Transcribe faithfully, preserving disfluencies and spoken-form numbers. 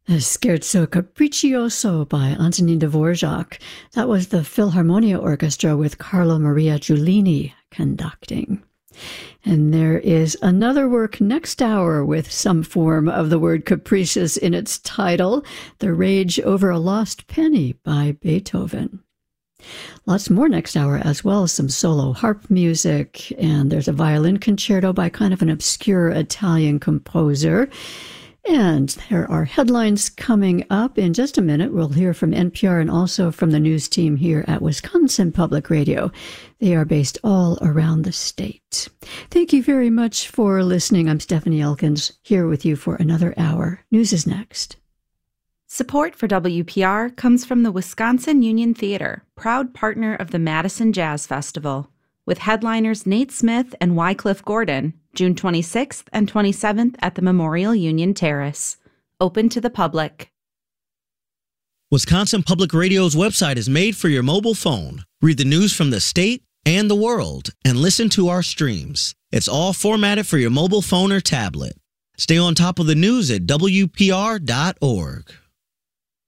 The Scherzo Capriccioso by Antonin Dvorak. That was the Philharmonia Orchestra with Carlo Maria Giulini conducting. And there is another work next hour with some form of the word capricious in its title, The Rage Over a Lost Penny by Beethoven. Lots more next hour as well, some solo harp music, and there's a violin concerto by kind of an obscure Italian composer. And there are headlines coming up. In just a minute, we'll hear from N P R and also from the news team here at Wisconsin Public Radio. They are based all around the state. Thank you very much for listening. I'm Stephanie Elkins, here with you for another hour. News is next. Support for W P R comes from the Wisconsin Union Theater, proud partner of the Madison Jazz Festival, with headliners Nate Smith and Wycliffe Gordon, June twenty-sixth and twenty-seventh at the Memorial Union Terrace. Open to the public. Wisconsin Public Radio's website is made for your mobile phone. Read the news from the state and the world and listen to our streams. It's all formatted for your mobile phone or tablet. Stay on top of the news at W P R dot org.